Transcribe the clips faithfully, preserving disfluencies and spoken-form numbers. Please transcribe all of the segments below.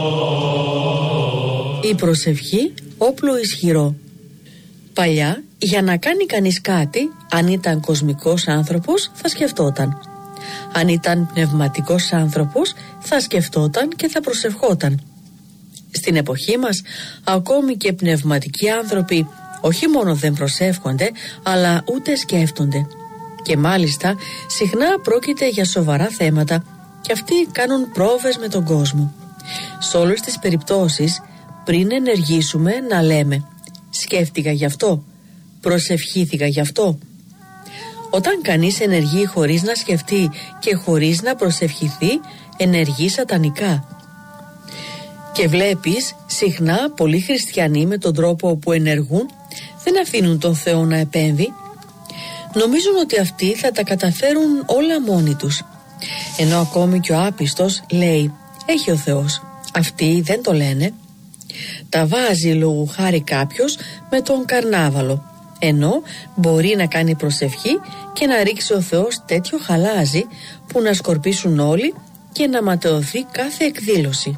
Η προσευχή όπλο ισχυρό. Παλιά, για να κάνει κανείς κάτι, αν ήταν κοσμικός άνθρωπος θα σκεφτόταν. Αν ήταν πνευματικός άνθρωπος θα σκεφτόταν και θα προσευχόταν. Στην εποχή μας, ακόμη και πνευματικοί άνθρωποι όχι μόνο δεν προσεύχονται, αλλά ούτε σκέφτονται. Και μάλιστα συχνά πρόκειται για σοβαρά θέματα και αυτοί κάνουν πρόβες με τον κόσμο. Σε όλες τις περιπτώσεις, πριν ενεργήσουμε, να λέμε «Σκέφτηκα γι' αυτό, προσευχήθηκα γι' αυτό». Όταν κανείς ενεργεί χωρίς να σκεφτεί και χωρίς να προσευχηθεί, ενεργεί σατανικά. Και βλέπεις συχνά πολλοί χριστιανοί με τον τρόπο που ενεργούν δεν αφήνουν τον Θεό να επέμβει. Νομίζουν ότι αυτοί θα τα καταφέρουν όλα μόνοι τους. Ενώ ακόμη και ο άπιστος λέει «Έχει ο Θεός». Αυτοί δεν το λένε. Τα βάζει λόγου χάρη κάποιος με τον καρνάβαλο, ενώ μπορεί να κάνει προσευχή και να ρίξει ο Θεός τέτοιο χαλάζι που να σκορπίσουν όλοι και να ματαιωθεί κάθε εκδήλωση.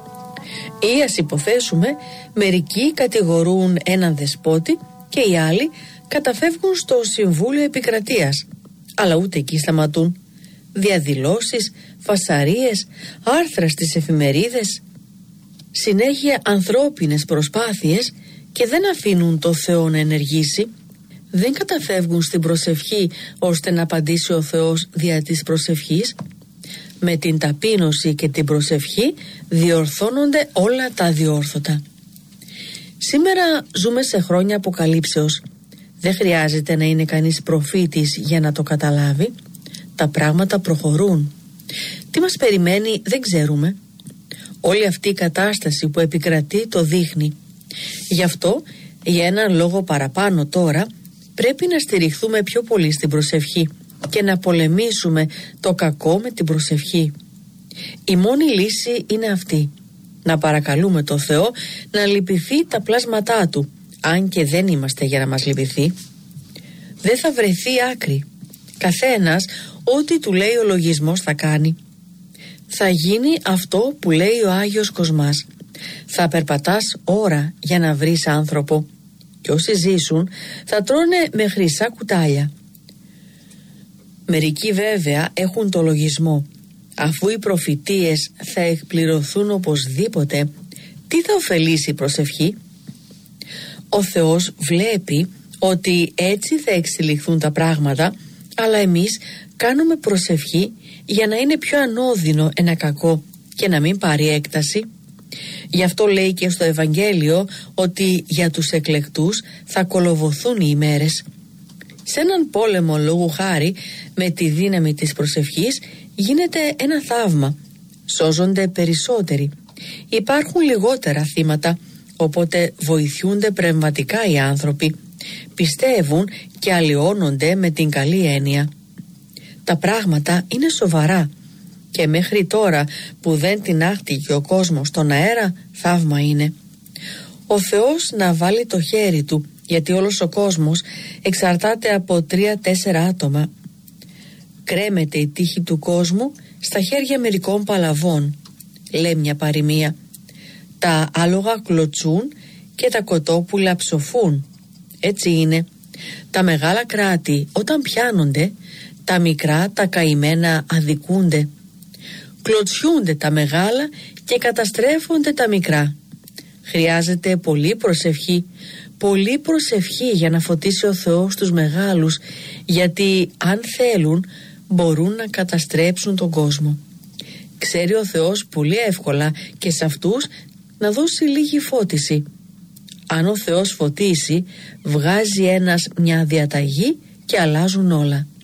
Ή ας υποθέσουμε μερικοί κατηγορούν έναν δεσπότη και οι άλλοι καταφεύγουν στο Συμβούλιο Επικρατείας, αλλά ούτε εκεί σταματούν. Διαδηλώσεις, φασαρίες, άρθρα στις εφημερίδες, συνέχεια ανθρώπινες προσπάθειες και δεν αφήνουν το Θεό να ενεργήσει. Δεν καταφεύγουν στην προσευχή ώστε να απαντήσει ο Θεός δια της προσευχής. Με την ταπείνωση και την προσευχή διορθώνονται όλα τα αδιόρθωτα. Σήμερα ζούμε σε χρόνια αποκαλύψεως. Δεν χρειάζεται να είναι κανείς προφήτης για να το καταλάβει. Τα πράγματα προχωρούν. Τι μας περιμένει δεν ξέρουμε. Όλη αυτή η κατάσταση που επικρατεί το δείχνει. Γι' αυτό, για έναν λόγο παραπάνω τώρα, πρέπει να στηριχθούμε πιο πολύ στην προσευχή και να πολεμήσουμε το κακό με την προσευχή. Η μόνη λύση είναι αυτή. Να παρακαλούμε το Θεό να λυπηθεί τα πλάσματά Του, αν και δεν είμαστε για να μας λυπηθεί. Δεν θα βρεθεί άκρη. Καθένας ό,τι του λέει ο λογισμός θα κάνει. Θα γίνει αυτό που λέει ο Άγιος Κοσμάς. Θα περπατάς ώρα για να βρεις άνθρωπο και όσοι ζήσουν θα τρώνε με χρυσά κουτάλια. Μερικοί βέβαια έχουν το λογισμό. Αφού οι προφητείες θα εκπληρωθούν οπωσδήποτε, τι θα ωφελήσει η προσευχή? Ο Θεός βλέπει ότι έτσι θα εξελιχθούν τα πράγματα, αλλά εμείς κάνουμε προσευχή για να είναι πιο ανώδυνο ένα κακό και να μην πάρει έκταση. Γι' αυτό λέει και στο Ευαγγέλιο ότι για τους εκλεκτούς θα κολοβωθούν οι ημέρες. Σε έναν πόλεμο λόγου χάρη με τη δύναμη της προσευχής γίνεται ένα θαύμα. Σώζονται περισσότεροι. Υπάρχουν λιγότερα θύματα, οπότε βοηθούνται πνευματικά οι άνθρωποι. Πιστεύουν και αλλοιώνονται με την καλή έννοια. Τα πράγματα είναι σοβαρά και μέχρι τώρα που δεν τινάχτηκε ο κόσμος στον αέρα, θαύμα είναι. Ο Θεός να βάλει το χέρι Του, γιατί όλος ο κόσμος εξαρτάται από τρία-τέσσερα άτομα. Κρέμεται η τύχη του κόσμου στα χέρια μερικών παλαβών, λέει μια παροιμία. Τα άλογα κλωτσούν και τα κοτόπουλα ψοφούν. Έτσι είναι. Τα μεγάλα κράτη όταν πιάνονται, τα μικρά, τα καημένα αδικούνται. Κλωτσιούνται τα μεγάλα και καταστρέφονται τα μικρά. Χρειάζεται πολλή προσευχή, πολλή προσευχή για να φωτίσει ο Θεός τους μεγάλους, γιατί αν θέλουν μπορούν να καταστρέψουν τον κόσμο. Ξέρει ο Θεός πολύ εύκολα και σε αυτούς να δώσει λίγη φώτιση. Αν ο Θεός φωτίσει, βγάζει ένας μια διαταγή και αλλάζουν όλα.